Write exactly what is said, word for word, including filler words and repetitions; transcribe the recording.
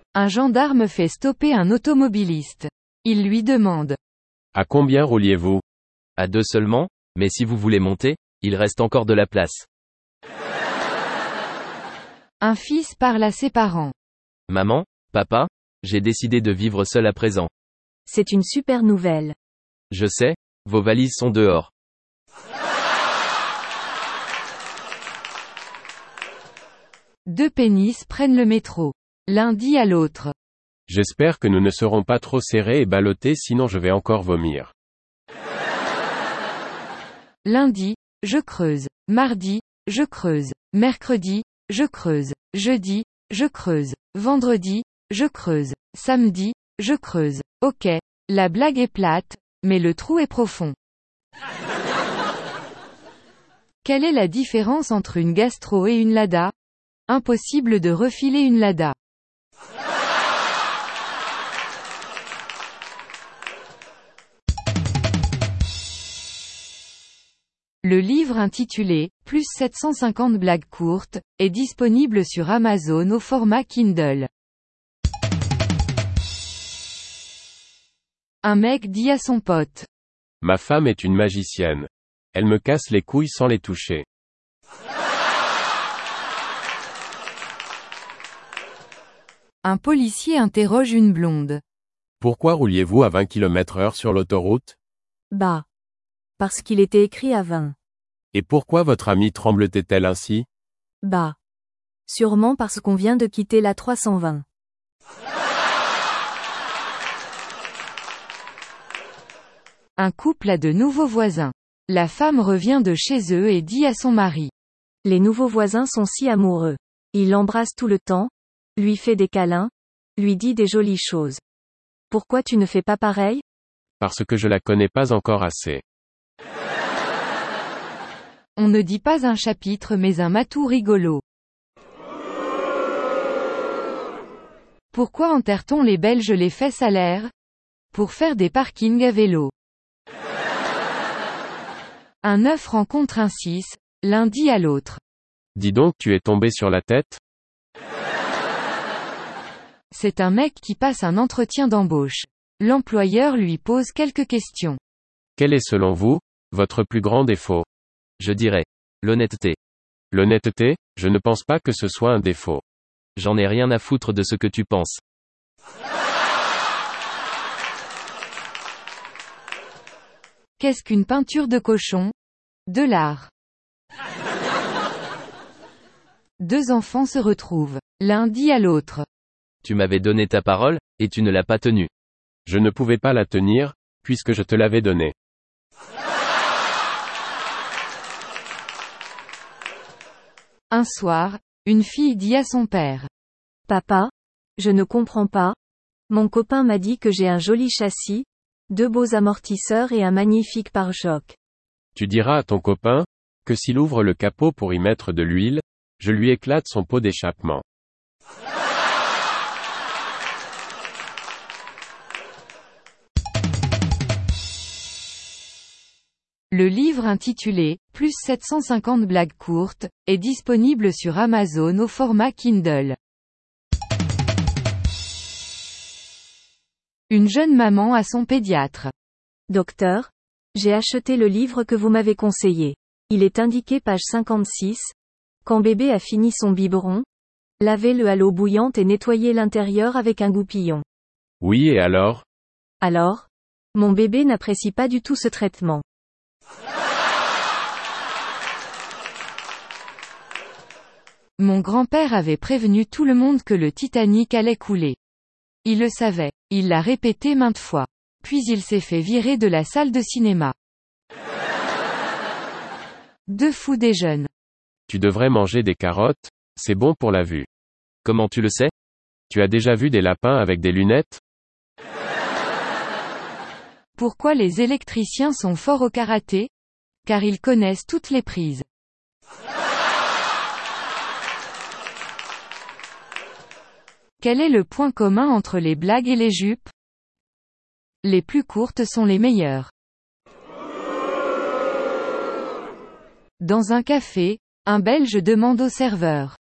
Un gendarme fait stopper un automobiliste. Il lui demande. À combien rouliez-vous? À deux seulement, mais si vous voulez monter, il reste encore de la place. Un fils parle à ses parents. Maman, papa, j'ai décidé de vivre seul à présent. C'est une super nouvelle. Je sais, vos valises sont dehors. Deux pénis prennent le métro. L'un dit à l'autre. J'espère que nous ne serons pas trop serrés et ballottés sinon je vais encore vomir. Lundi, je creuse. Mardi, je creuse. Mercredi, je creuse. Jeudi, je creuse. Vendredi, je creuse. Samedi, je creuse. Ok, la blague est plate, mais le trou est profond. Quelle est la différence entre une gastro et une Lada? Impossible de refiler une Lada. Le livre intitulé « Plus sept cent cinquante blagues courtes » est disponible sur Amazon au format Kindle. Un mec dit à son pote. Ma femme est une magicienne. Elle me casse les couilles sans les toucher. Un policier interroge une blonde. Pourquoi rouliez-vous à vingt kilomètres heure sur l'autoroute? Bah. Parce qu'il était écrit à vingt. Et pourquoi votre amie tremblotait-elle ainsi? Bah. Sûrement parce qu'on vient de quitter la trois cent vingt. Un couple a de nouveaux voisins. La femme revient de chez eux et dit à son mari. Les nouveaux voisins sont si amoureux. Il l'embrasse tout le temps, lui fait des câlins, lui dit des jolies choses. Pourquoi tu ne fais pas pareil? Parce que je la connais pas encore assez. On ne dit pas un chapitre mais un matou rigolo. Pourquoi enterre-t-on les Belges les fesses à l'air? Pour faire des parkings à vélo. Un neuf rencontre un six, l'un dit à l'autre. Dis donc, tu es tombé sur la tête? C'est un mec qui passe un entretien d'embauche. L'employeur lui pose quelques questions. Quel est selon vous, votre plus grand défaut? Je dirais. L'honnêteté. L'honnêteté, je ne pense pas que ce soit un défaut. J'en ai rien à foutre de ce que tu penses. Qu'est-ce qu'une peinture de cochon? De l'art. Deux enfants se retrouvent. L'un dit à l'autre. Tu m'avais donné ta parole, et tu ne l'as pas tenue. Je ne pouvais pas la tenir, puisque je te l'avais donnée. Un soir, une fille dit à son père. Papa, je ne comprends pas. Mon copain m'a dit que j'ai un joli châssis, deux beaux amortisseurs et un magnifique pare-choc. Tu diras à ton copain, que s'il ouvre le capot pour y mettre de l'huile, je lui éclate son pot d'échappement. Le livre intitulé « Plus sept cent cinquante blagues courtes » est disponible sur Amazon au format Kindle. Une jeune maman à son pédiatre. Docteur, j'ai acheté le livre que vous m'avez conseillé. Il est indiqué page cinquante-six. Quand bébé a fini son biberon, lavez-le à l'eau bouillante et nettoyez l'intérieur avec un goupillon. Oui, et alors? Alors? Mon bébé n'apprécie pas du tout ce traitement. Mon grand-père avait prévenu tout le monde que le Titanic allait couler. Il le savait. Il l'a répété maintes fois. Puis il s'est fait virer de la salle de cinéma. Deux fous déjeunent. Tu devrais manger des carottes, c'est bon pour la vue. Comment tu le sais? Tu as déjà vu des lapins avec des lunettes? Pourquoi les électriciens sont forts au karaté? Car ils connaissent toutes les prises. Quel est le point commun entre les blagues et les jupes? Les plus courtes sont les meilleures. Dans un café, un Belge demande au serveur.